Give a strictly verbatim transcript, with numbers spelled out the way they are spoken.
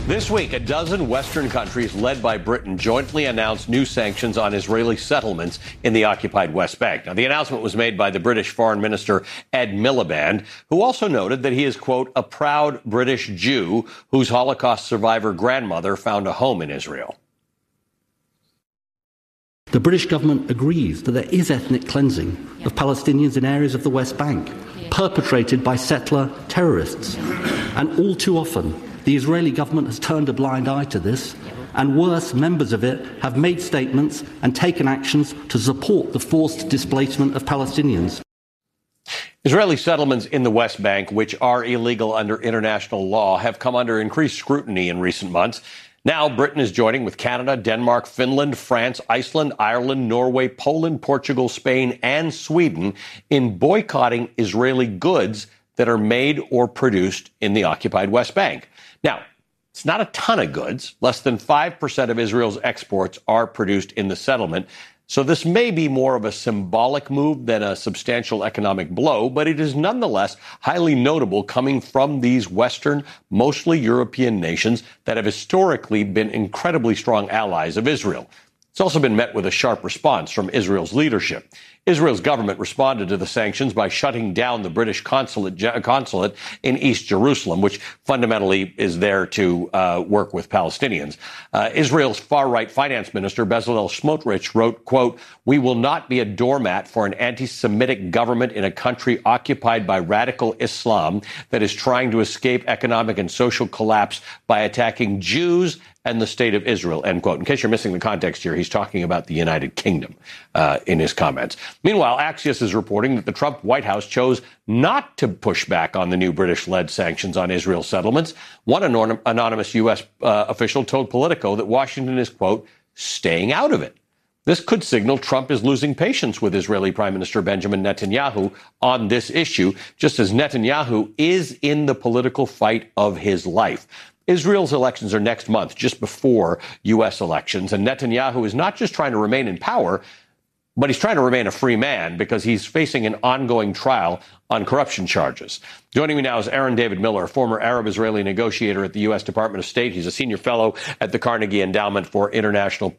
This week, a dozen Western countries led by Britain jointly announced new sanctions on Israeli settlements in the occupied West Bank. Now, the announcement was made by the British Foreign Minister Ed Miliband, who also noted that he is, quote, a proud British Jew whose Holocaust survivor grandmother found a home in Israel. The British government agrees that there is ethnic cleansing of Palestinians in areas of the West Bank, perpetrated by settler terrorists. And all too often, the Israeli government has turned a blind eye to this, and worse, members of it have made statements and taken actions to support the forced displacement of Palestinians. Israeli settlements in the West Bank, which are illegal under international law, have come under increased scrutiny in recent months. Now, Britain is joining with Canada, Denmark, Finland, France, Iceland, Ireland, Norway, Poland, Portugal, Spain, and Sweden in boycotting Israeli goods that are made or produced in the occupied West Bank. Now, it's not a ton of goods. Less than five percent of Israel's exports are produced in the settlement. So this may be more of a symbolic move than a substantial economic blow, but it is nonetheless highly notable coming from these Western, mostly European nations that have historically been incredibly strong allies of Israel. It's also been met with a sharp response from Israel's leadership. Israel's government responded to the sanctions by shutting down the British consulate, consulate in East Jerusalem, which fundamentally is there to uh, work with Palestinians. Uh, Israel's far-right finance minister, Bezalel Smotrich, wrote, quote, we will not be a doormat for an anti-Semitic government in a country occupied by radical Islam that is trying to escape economic and social collapse by attacking Jews and the state of Israel, end quote. In case you're missing the context here, he's talking about the United Kingdom uh, in his comments. Meanwhile, Axios is reporting that the Trump White House chose not to push back on the new British-led sanctions on Israel settlements. One anon- anonymous U S uh, official told Politico that Washington is, quote, staying out of it. This could signal Trump is losing patience with Israeli Prime Minister Benjamin Netanyahu on this issue, just as Netanyahu is in the political fight of his life. Israel's elections are next month, just before U S elections, and Netanyahu is not just trying to remain in power, but he's trying to remain a free man because he's facing an ongoing trial on corruption charges. Joining me now is Aaron David Miller, former Arab-Israeli negotiator at the U S Department of State. He's a senior fellow at the Carnegie Endowment for International